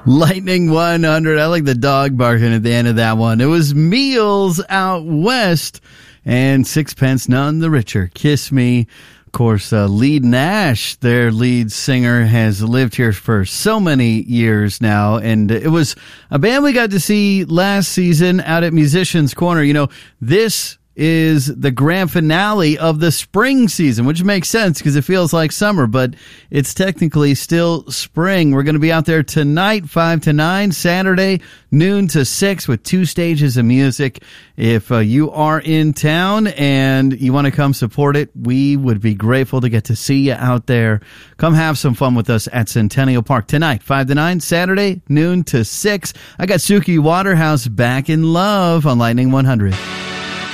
Lightning 100. I like the dog barking at the end of that one. It was Meals Out West and Sixpence None the Richer. Kiss Me. Of course, Lead Nash, their lead singer, has lived here for so many years now. And it was a band we got to see last season out at Musicians Corner. You know, this is the grand finale of the spring season, which makes sense because it feels like summer, but it's technically still spring. We're going to be out there tonight, 5 to 9, Saturday, noon to 6, with 2 stages of music. If you are in town and you want to come support it, we would be grateful to get to see you out there. Come have some fun with us at Centennial Park tonight, 5 to 9, Saturday, noon to 6. I got Suki Waterhouse, Back in Love on Lightning 100.